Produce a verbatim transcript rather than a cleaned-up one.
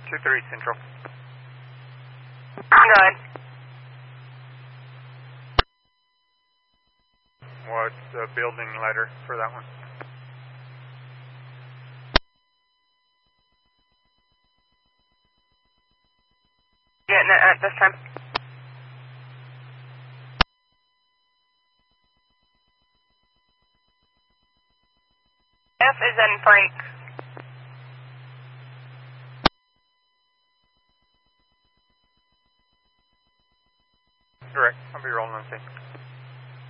two three Central. Go ahead. What's the building letter for that one? Getting it at this time. F is in Frank. Correct. I'll be rolling on thing.